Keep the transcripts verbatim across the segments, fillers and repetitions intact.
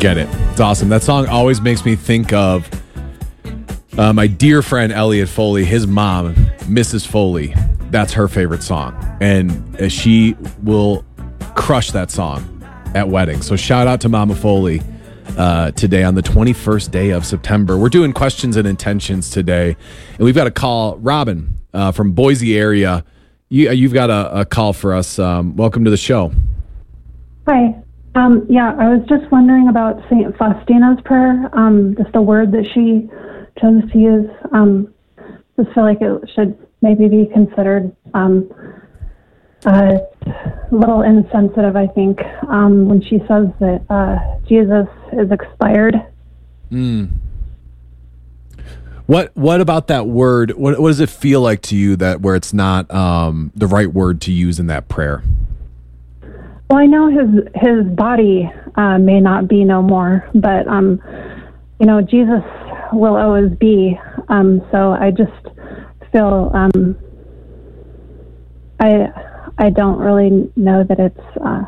Get it. It's awesome. That song always makes me think of uh, my dear friend Elliot Foley, his mom, Missus Foley. That's her favorite song. And uh, she will crush that song at weddings. So shout out to Mama Foley uh, today on the twenty-first day of September. We're doing questions and intentions today. And we've got a call. Robin uh, from Boise area. You, you've got a, a call for us. Um, welcome to the show. Hi. Um, yeah, I was just wondering about Saint Faustina's prayer, um, just a word that she chose to use. Um, just feel like it should maybe be considered um, uh, a little insensitive, I think, um, when she says that uh, Jesus is expired. Mm. What What about that word? What, what does it feel like to you that where it's not um, the right word to use in that prayer? Well, I know his his body uh, may not be no more, but um, you know, Jesus will always be. Um, so I just feel um, I I don't really know that it's uh,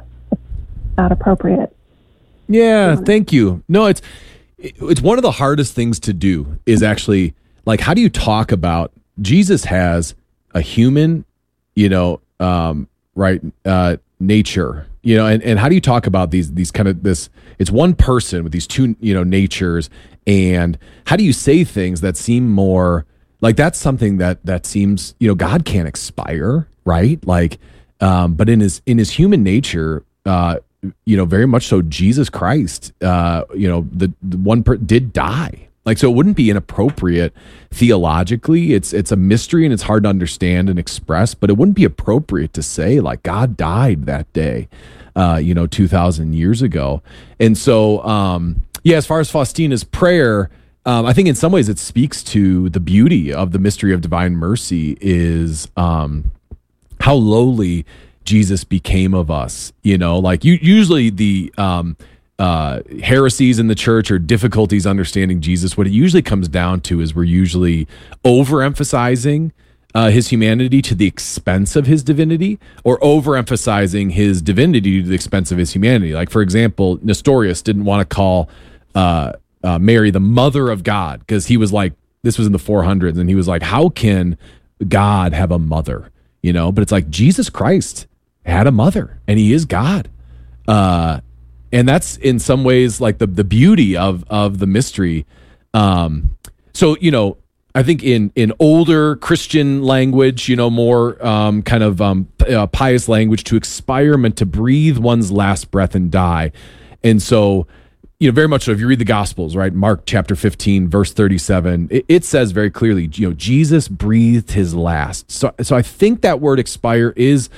not appropriate. Yeah, thank you. No, it's it's one of the hardest things to do is actually, like, how do you talk about Jesus has a human, you know, um, right, uh, nature, you know, and, and how do you talk about these these kind of this, it's one person with these two, you know, natures, and how do you say things that seem more like that's something that that seems, you know, God can't expire, right? Like, um, but in his in his human nature, uh, you know, very much so, Jesus Christ, uh, you know, the, the one per- did die. Like, so it wouldn't be inappropriate theologically. It's it's a mystery and it's hard to understand and express, but it wouldn't be appropriate to say like God died that day, uh, you know, two thousand years ago. And so, um, yeah, as far as Faustina's prayer, um, I think in some ways it speaks to the beauty of the mystery of divine mercy is um, how lowly Jesus became of us. You know, like you usually the um, uh, heresies in the church or difficulties understanding Jesus, what it usually comes down to is we're usually overemphasizing uh, his humanity to the expense of his divinity, or overemphasizing his divinity to the expense of his humanity. Like, for example, Nestorius didn't want to call uh, uh, Mary the mother of God because he was like, this was in the four hundreds, and he was like, how can God have a mother? You know, but it's like Jesus Christ had a mother and he is God. Uh, and that's in some ways like the, the beauty of, of the mystery. Um, so, you know, I think in, in older Christian language, you know, more um, kind of um, uh, pious language, to expire meant to breathe one's last breath and die. And so, you know, very much so if you read the Gospels, right? Mark chapter fifteen, verse thirty-seven, it, it says very clearly, you know, Jesus breathed his last. So, so I think that word expire is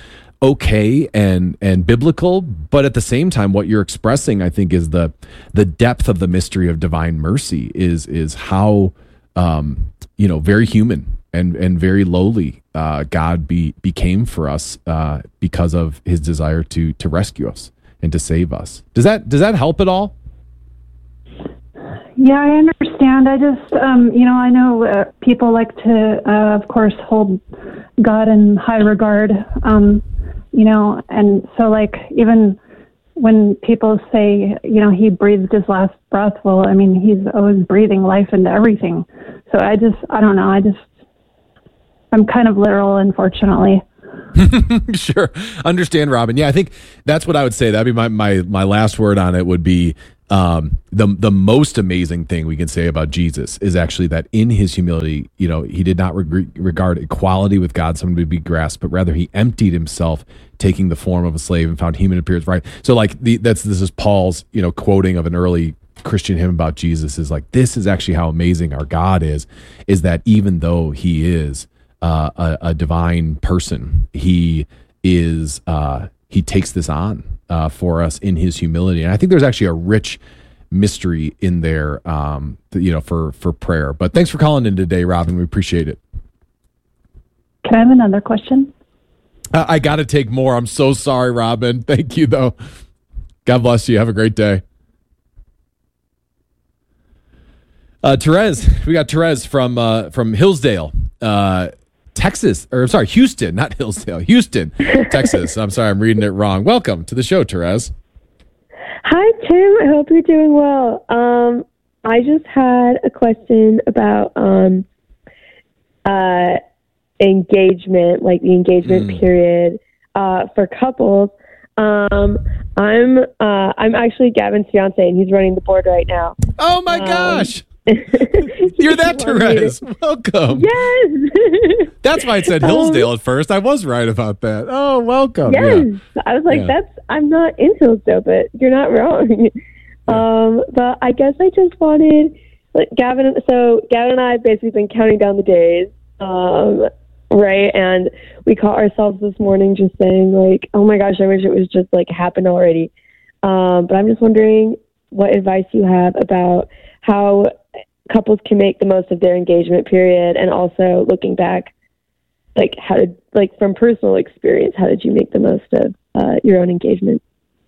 okay and and biblical, but at the same time, what you're expressing, I think, is the the depth of the mystery of divine mercy is is how um, you know, very human and and very lowly uh, God be became for us uh, because of his desire to to rescue us and to save us. Does that does that help at all? Yeah, I understand. I just, um, you know, I know uh, people like to, uh, of course, hold God in high regard, um, you know, and so, like, even when people say, you know, he breathed his last breath, well, I mean, he's always breathing life into everything. So I just, I don't know, I just, I'm kind of literal, unfortunately. Sure. Understand, Robin. Yeah, I think that's what I would say. That'd be my, my, my last word on it would be, Um, the the most amazing thing we can say about Jesus is actually that in his humility, you know, he did not reg- regard equality with God something to be grasped, but rather he emptied himself, taking the form of a slave and found human appearance. Right. So, like, the that's this is Paul's, you know, quoting of an early Christian hymn about Jesus is like, this is actually how amazing our God is, is that even though he is uh, a, a divine person, he is uh, he takes this on. Uh, for us in his humility. And I think there's actually a rich mystery in there, um, you know, for, for prayer. But thanks for calling in today, Robin. We appreciate it. Can I have another question? Uh, I got to take more. I'm so sorry, Robin. Thank you, though. God bless you. Have a great day. Uh, Therese, we got Therese from, uh, from Hillsdale, uh, Texas, or sorry, Houston, not Hillsdale, Houston, Texas. I'm sorry, I'm reading it wrong. Welcome to the show, Therese. Hi, Tim. I hope you're doing well. Um, I just had a question about um, uh, engagement, like the engagement mm. period uh, for couples. Um, I'm uh, I'm actually Gavin's fiance, and he's running the board right now. Oh my um, gosh! You're that Therese. To... Welcome. Yes. That's why it said Hillsdale um, at first. I was right about that. Oh, welcome. Yes. Yeah. I was like, yeah. that's, I'm not in Hillsdale, but you're not wrong. Yeah. Um, but I guess I just wanted, like, Gavin, so Gavin and I have basically been counting down the days, um, right? And we caught ourselves this morning just saying, like, oh my gosh, I wish it was just, like, happened already. Um, but I'm just wondering what advice you have about how couples can make the most of their engagement period, and also looking back, like how did, like from personal experience, how did you make the most of uh, your own engagement?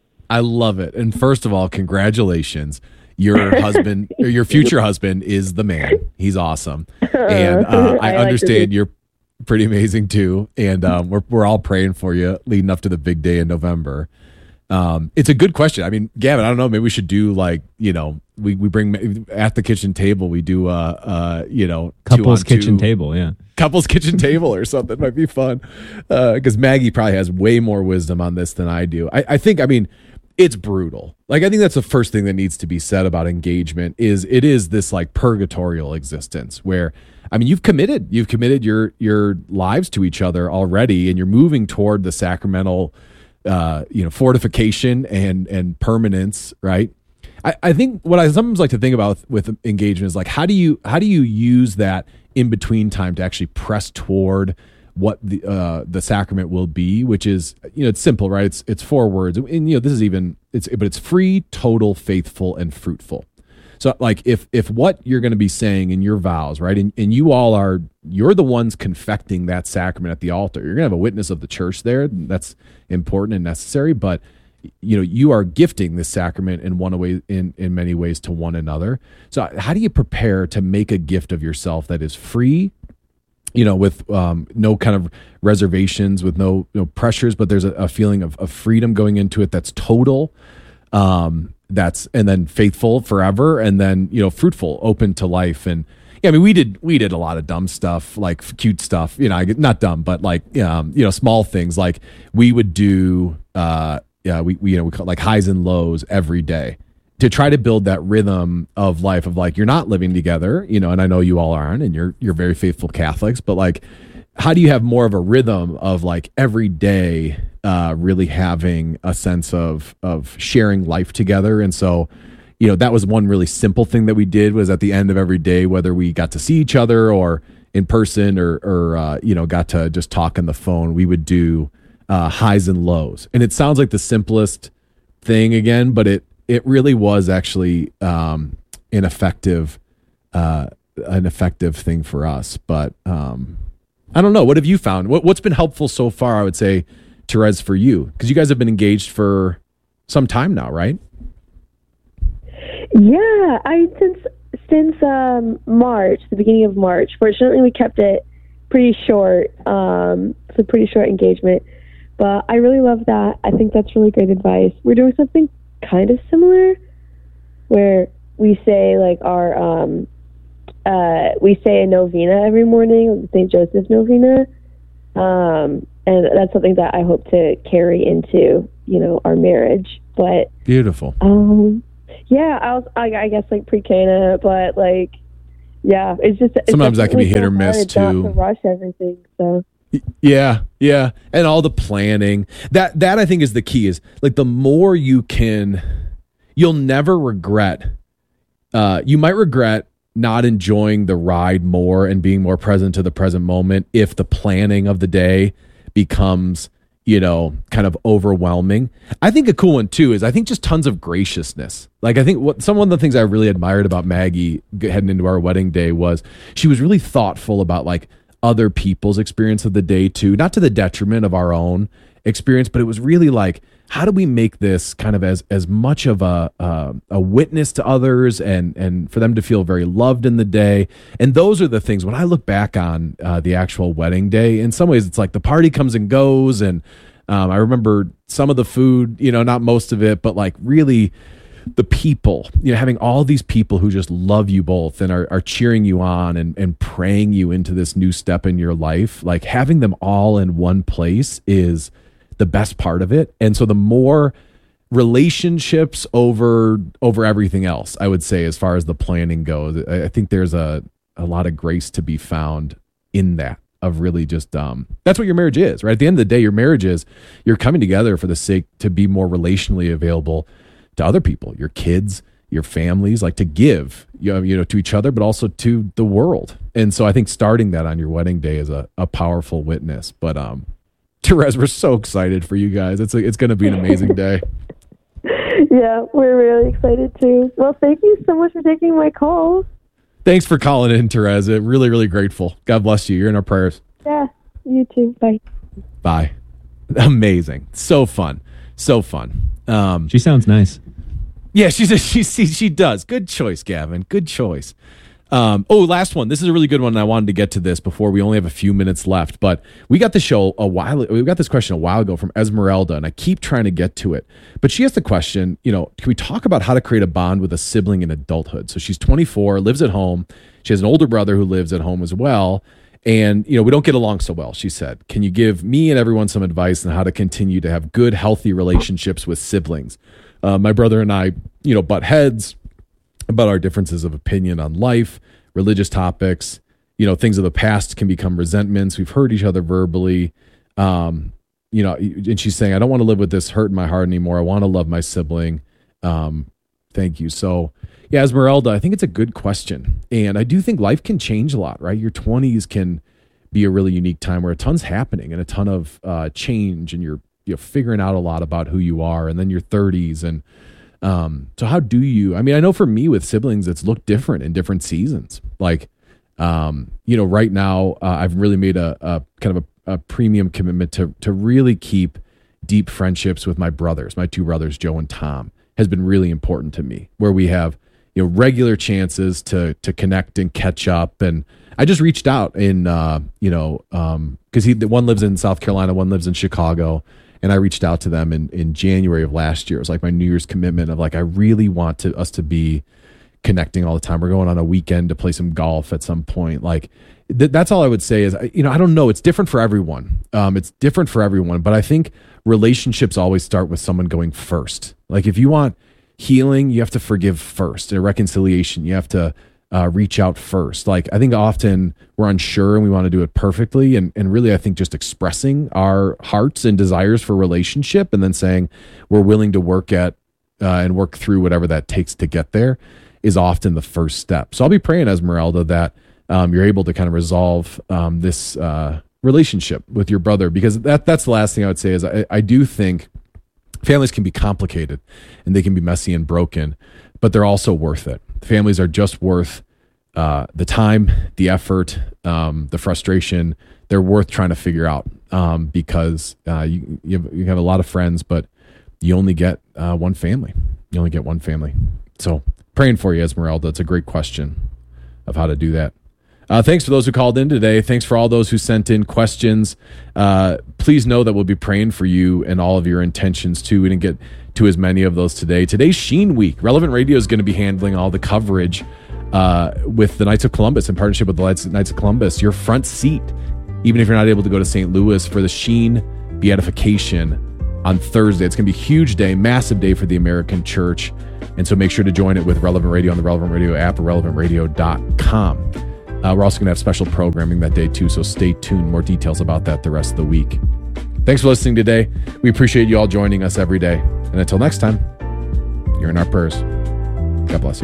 I love it. And first of all, congratulations. Your husband, or your future husband, is the man. He's awesome. And uh, I, I understand like you're pretty amazing too. And um, we're we're all praying for you leading up to the big day in November. Um, it's a good question. I mean, Gavin, I don't know, maybe we should do like, you know, we, we bring at the kitchen table, we do, uh, uh, you know, couples kitchen table. Yeah. Couples kitchen table or something might be fun. Uh, cause Maggie probably has way more wisdom on this than I do. I, I think, I mean, it's brutal. Like, I think that's the first thing that needs to be said about engagement is it is this like purgatorial existence where, I mean, you've committed, you've committed your, your lives to each other already, and you're moving toward the sacramental uh, you know, fortification and, and permanence, right? I, I think what I sometimes like to think about with, with engagement is like, how do you, how do you use that in between time to actually press toward what the, uh, the sacrament will be, which is, you know, it's simple, right? It's, it's four words, and, you know, this is even, it's, but it's free, total, faithful, and fruitful. So like if if what you're going to be saying in your vows, right, and, and you all are, you're the ones confecting that sacrament at the altar. You're going to have a witness of the church there. That's important and necessary. But you know, you are gifting this sacrament in one way, in in many ways, to one another. So how do you prepare to make a gift of yourself that is free, you know, with um, no kind of reservations, with no no pressures, but there's a, a feeling of, of freedom going into it that's total. Um, that's and then faithful forever, and then, you know, fruitful, open to life. And yeah, I mean, we did we did a lot of dumb stuff, like cute stuff, you know, I get not dumb, but like um, you know, small things, like we would do uh, yeah, we, we you know we call it like highs and lows every day to try to build that rhythm of life of like, you're not living together, you know, and I know you all aren't, and you're you're very faithful Catholics, but like, how do you have more of a rhythm of like every day uh, really having a sense of of sharing life together? And so, you know, that was one really simple thing that we did, was at the end of every day, whether we got to see each other or in person or, or uh, you know, got to just talk on the phone, we would do uh, highs and lows. And it sounds like the simplest thing again, but it it really was actually um, an effective uh, an effective thing for us. But um, I don't know. What have you found? What, what's been helpful so far, I would say, Therese, for you? Because you guys have been engaged for some time now, right? Yeah, I since since um, March, the beginning of March. Fortunately, we kept it pretty short. Um, it's a pretty short engagement, but I really love that. I think that's really great advice. We're doing something kind of similar, where we say like our um, uh, we say a novena every morning, Saint Joseph novena, um, and that's something that I hope to carry into, you know, our marriage. But beautiful. Um, yeah, I was, I, I guess like pre-Cana, but like, yeah, it's just it's sometimes that can be hit or miss too. Not to rush everything, so. Yeah, yeah, and all the planning. That that I think is the key. Is like the more you can, you'll never regret. Uh, you might regret not enjoying the ride more and being more present to the present moment if the planning of the day becomes, you know, kind of overwhelming. I think a cool one too is I think just tons of graciousness. Like I think what some one of the things I really admired about Maggie heading into our wedding day was she was really thoughtful about like other people's experience of the day too, not to the detriment of our own experience, but it was really like, how do we make this kind of as as much of a uh, a witness to others, and and for them to feel very loved in the day? And those are the things when I look back on uh, the actual wedding day. In some ways, it's like the party comes and goes, and um, I remember some of the food, you know, not most of it, but like really the people, you know, having all these people who just love you both and are, are cheering you on and, and praying you into this new step in your life, like having them all in one place is the best part of it. And so the more relationships over over everything else, I would say, as far as the planning goes, I, I think there's a, a lot of grace to be found in that, of really just, um, that's what your marriage is, right? At the end of the day, your marriage is, you're coming together for the sake to be more relationally available to other people, your kids, your families, like to give, you know, you know, to each other, but also to the world. And so I think starting that on your wedding day is a, a powerful witness. But um, Therese, we're so excited for you guys. It's a, it's going to be an amazing day. Yeah, we're really excited too. Well, thank you so much for taking my call. Thanks for calling in, Therese. Really, really grateful. God bless you. You're in our prayers. Yeah, you too. Bye. Bye. Amazing. So fun. So fun. Um, she sounds nice. Yeah, she's a, she, she she does. Good choice, Gavin. Good choice. Um, oh, last one. This is a really good one. And I wanted to get to this before we only have a few minutes left. But we got the show a while. We got this question a while ago from Esmeralda, and I keep trying to get to it. But she asked the question, you know, can we talk about how to create a bond with a sibling in adulthood? So she's twenty-four, lives at home. She has an older brother who lives at home as well. And, you know, we don't get along so well, she said. Can you give me and everyone some advice on how to continue to have good, healthy relationships with siblings? Uh, my brother and I, you know, butt heads about our differences of opinion on life, religious topics, you know, things of the past can become resentments. We've hurt each other verbally. Um, you know, and she's saying, I don't want to live with this hurt in my heart anymore. I want to love my sibling. Um, thank you. So, yeah, Esmeralda, I think it's a good question. And I do think life can change a lot, right? Your twenties can be a really unique time where a ton's happening and a ton of uh, change, and you're, you're figuring out a lot about who you are, and then your thirties. And um, so how do you, I mean, I know for me with siblings, it's looked different in different seasons. Like, um, you know, right now uh, I've really made a, a kind of a, a premium commitment to, to really keep deep friendships with my brothers. My two brothers, Joe and Tom, has been really important to me, where we have, you know, regular chances to, to connect and catch up. And I just reached out in, uh, you know, um, cause he, one lives in South Carolina, one lives in Chicago. And I reached out to them in, in January of last year. It was like my New Year's commitment of like, I really want to us to be connecting all the time. We're going on a weekend to play some golf at some point. Like th- that's all I would say is, you know, I don't know. It's different for everyone. Um, it's different for everyone, but I think relationships always start with someone going first. Like if you want healing, you have to forgive first. And reconciliation, you have to uh, reach out first. Like I think often we're unsure and we want to do it perfectly. And, and really, I think just expressing our hearts and desires for relationship and then saying we're willing to work at uh, and work through whatever that takes to get there is often the first step. So I'll be praying, Esmeralda, that um, you're able to kind of resolve um, this uh, relationship with your brother, because that that's the last thing I would say is I, I do think families can be complicated and they can be messy and broken, but they're also worth it. Families are just worth uh, the time, the effort, um, the frustration. They're worth trying to figure out um, because uh, you, you, have, you have a lot of friends, but you only get uh, one family. You only get one family. So praying for you, Esmeralda. It's a great question of how to do that. Uh, thanks for those who called in today. Thanks for all those who sent in questions. Uh, please know that we'll be praying for you and all of your intentions too. We didn't get to as many of those today. Today's Sheen Week. Relevant Radio is going to be handling all the coverage uh, with the Knights of Columbus in partnership with the Knights of Columbus. Your front seat, even if you're not able to go to Saint Louis, for the Sheen Beatification on Thursday. It's going to be a huge day, massive day for the American church. And so make sure to join it with Relevant Radio on the Relevant Radio app or relevant radio dot com. Uh, we're also going to have special programming that day too, so stay tuned. More details about that the rest of the week. Thanks for listening today. We appreciate you all joining us every day. And until next time, you're in our prayers. God bless you.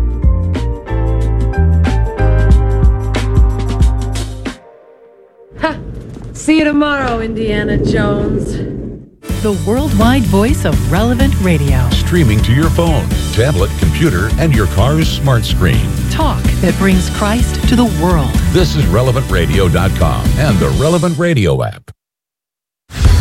Ha! See you tomorrow, Indiana Jones. The worldwide voice of Relevant Radio. Streaming to your phone, tablet, computer, and your car's smart screen. Talk that brings Christ to the world. This is relevant radio dot com and the Relevant Radio app.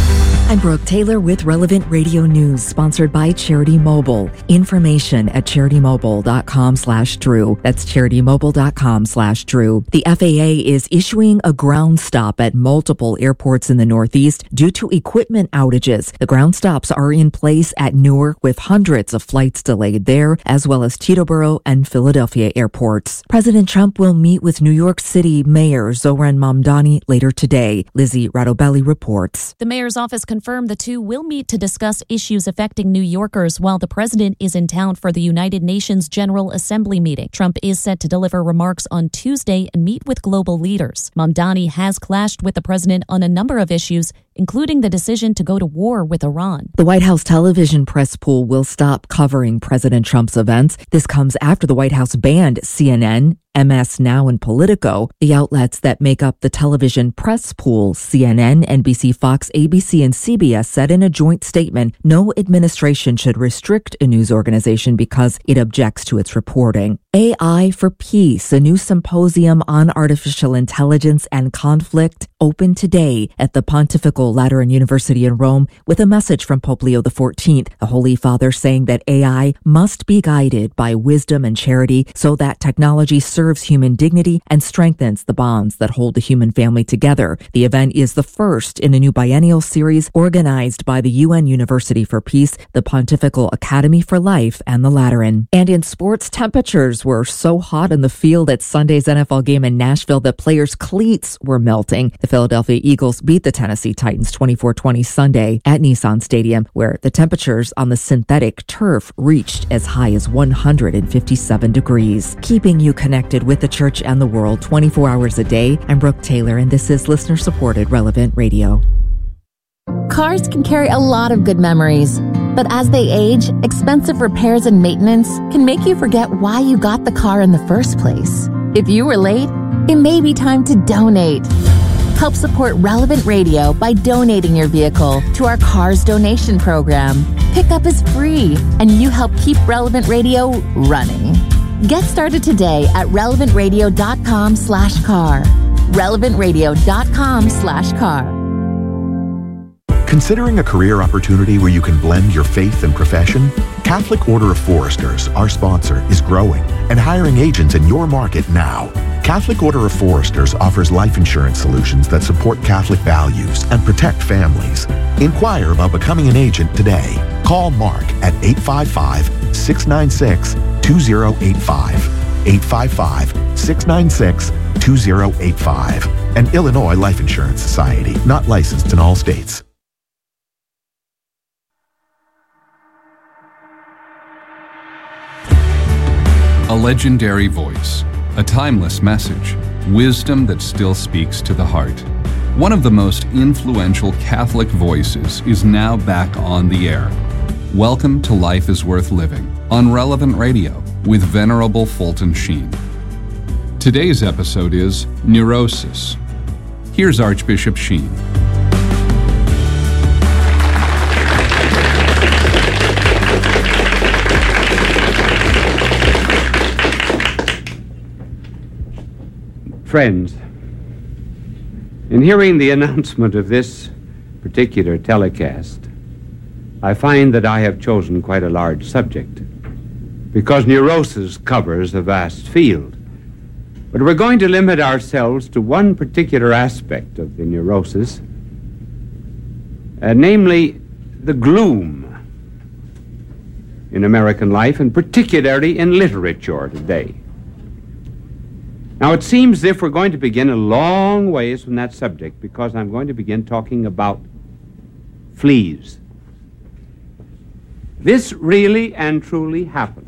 I'm Brooke Taylor with Relevant Radio News, sponsored by Charity Mobile. Information at charitymobile.com slash Drew. That's charitymobile.com slash Drew. The F A A is issuing a ground stop at multiple airports in the Northeast due to equipment outages. The ground stops are in place at Newark, with hundreds of flights delayed there, as well as Teterboro and Philadelphia airports. President Trump will meet with New York City Mayor Zohran Mamdani later today. Lizzie Radobelli reports. The mayor's office confirmed the two will meet to discuss issues affecting New Yorkers while the president is in town for the United Nations General Assembly meeting. Trump is set to deliver remarks on Tuesday and meet with global leaders. Mamdani has clashed with the president on a number of issues, including the decision to go to war with Iran. The White House television press pool will stop covering President Trump's events. This comes after the White House banned C N N, M S Now, and Politico, the outlets that make up the television press pool. C N N, N B C, Fox, A B C, and C B S said in a joint statement, no administration should restrict a news organization because it objects to its reporting. A I for Peace, a new symposium on artificial intelligence and conflict, opened today at the Pontifical Lateran University in Rome with a message from Pope Leo the fourteenth, the Holy Father saying that A I must be guided by wisdom and charity so that technology serves human dignity and strengthens the bonds that hold the human family together. The event is the first in a new biennial series organized by the U N University for Peace, the Pontifical Academy for Life, and the Lateran. And in sports, temperatures were so hot in the field at Sunday's N F L game in Nashville that players' cleats were melting. The Philadelphia Eagles beat the Tennessee Titans twenty-four twenty Sunday at Nissan Stadium, where the temperatures on the synthetic turf reached as high as one hundred fifty-seven degrees. Keeping you connected with the church and the world twenty-four hours a day, I'm Brooke Taylor, and this is listener-supported Relevant Radio. Cars can carry a lot of good memories, but as they age, expensive repairs and maintenance can make you forget why you got the car in the first place. If you were late, it may be time to donate. Help support Relevant Radio by donating your vehicle to our Cars Donation Program. Pickup is free, and you help keep Relevant Radio running. Get started today at relevantradio.com slash car. relevantradio.com slash car. Considering a career opportunity where you can blend your faith and profession? Catholic Order of Foresters, our sponsor, is growing and hiring agents in your market now. Catholic Order of Foresters offers life insurance solutions that support Catholic values and protect families. Inquire about becoming an agent today. Call Mark at eight five five, six nine six, two zero eight five. eight five five, six nine six, two zero eight five. An Illinois Life Insurance Society, not licensed in all states. A legendary voice, a timeless message, wisdom that still speaks to the heart. One of the most influential Catholic voices is now back on the air. Welcome to Life is Worth Living on Relevant Radio with Venerable Fulton Sheen. Today's episode is Neurosis. Here's Archbishop Sheen. Friends, in hearing the announcement of this particular telecast, I find that I have chosen quite a large subject, because neurosis covers a vast field. But we're going to limit ourselves to one particular aspect of the neurosis, uh, namely the gloom in American life, and particularly in literature today. Now, it seems as if we're going to begin a long ways from that subject, because I'm going to begin talking about fleas. This really and truly happened.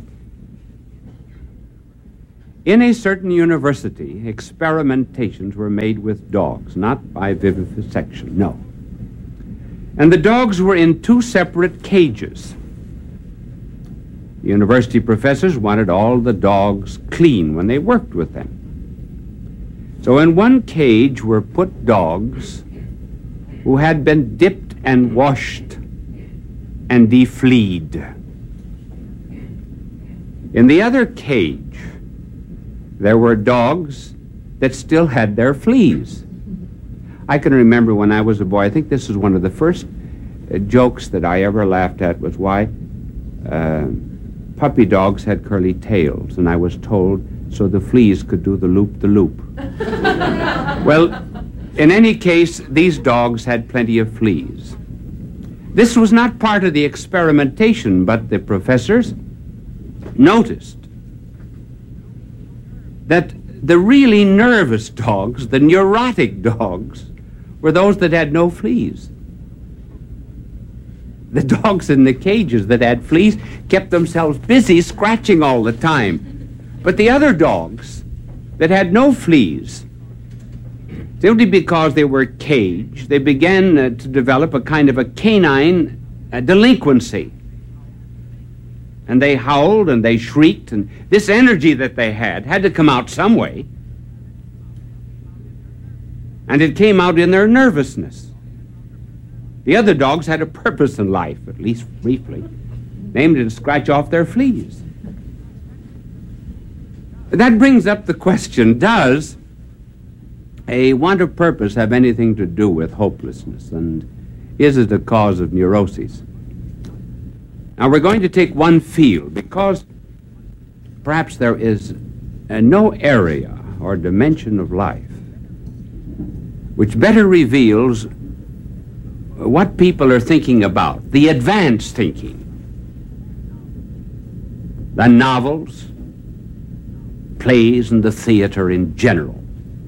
In a certain university, experimentations were made with dogs, not by vivisection, no. And the dogs were in two separate cages. The university professors wanted all the dogs clean when they worked with them. So in one cage were put dogs who had been dipped and washed and defleed. In the other cage, there were dogs that still had their fleas. I can remember when I was a boy, I think this was one of the first uh, jokes that I ever laughed at was why uh, puppy dogs had curly tails, and I was told so the fleas could do the loop-the-loop. Well, in any case, these dogs had plenty of fleas. This was not part of the experimentation, but the professors noticed that the really nervous dogs, the neurotic dogs, were those that had no fleas. The dogs in the cages that had fleas kept themselves busy scratching all the time. But the other dogs that had no fleas, simply because they were caged, they began uh, to develop a kind of a canine uh, delinquency. And they howled and they shrieked, and this energy that they had had to come out some way. And it came out in their nervousness. The other dogs had a purpose in life, at least briefly, namely to scratch off their fleas. That brings up the question, does a want of purpose have anything to do with hopelessness, and is it a cause of neuroses? Now we're going to take one field, because perhaps there is uh, no area or dimension of life which better reveals what people are thinking about, the advanced thinking, the novels, plays, and the theater in general.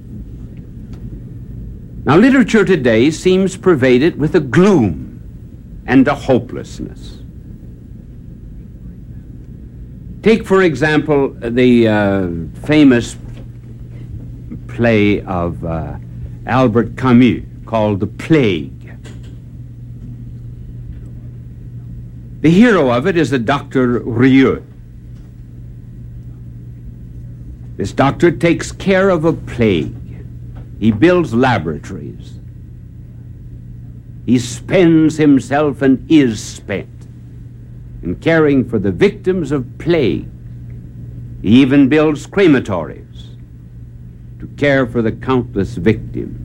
Now, literature today seems pervaded with a gloom and a hopelessness. Take, for example, the uh, famous play of uh, Albert Camus called The Plague. The hero of it is a Doctor Rieux. This doctor takes care of a plague. He builds laboratories. He spends himself and is spent in caring for the victims of plague. He even builds crematories to care for the countless victims.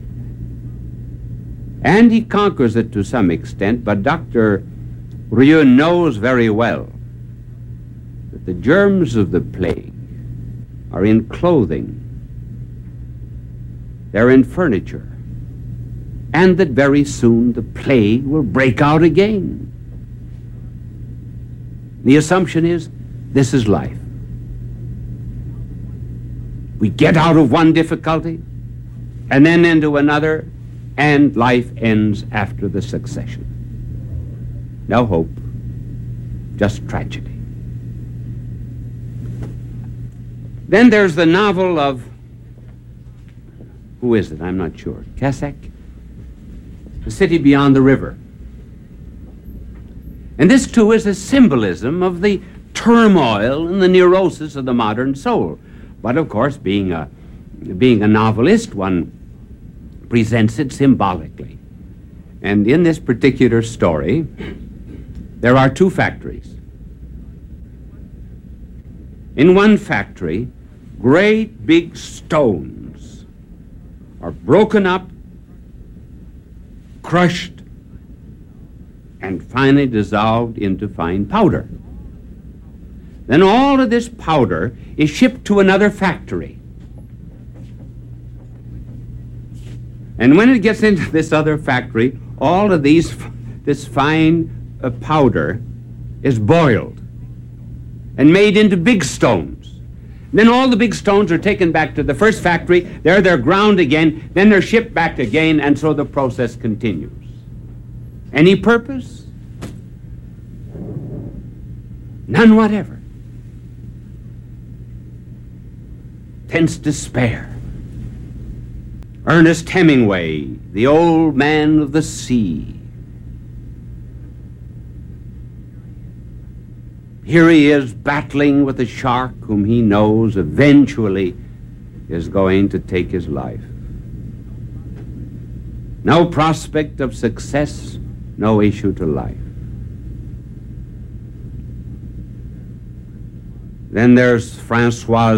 And he conquers it to some extent, but Doctor Rieux knows very well that the germs of the plague are in clothing, they're in furniture, and that very soon the plague will break out again. The assumption is, this is life. We get out of one difficulty, and then into another, and life ends after the succession. No hope, just tragedy. Then there's the novel of, who is it? I'm not sure. Casac? The City Beyond the River. And this, too, is a symbolism of the turmoil and the neurosis of the modern soul. But, of course, being a, being a novelist, one presents it symbolically. And in this particular story, there are two factories. In one factory, great big stones are broken up, crushed, and finally dissolved into fine powder. Then all of this powder is shipped to another factory. And when it gets into this other factory, all of these, this fine uh, powder is boiled and made into big stones. Then all the big stones are taken back to the first factory. There they're ground again. Then they're shipped back again, and so the process continues. Any purpose? None whatever. Tense despair. Ernest Hemingway, the old man of the sea. Here he is battling with a shark whom he knows eventually is going to take his life. No prospect of success, no issue to life. Then there's Francois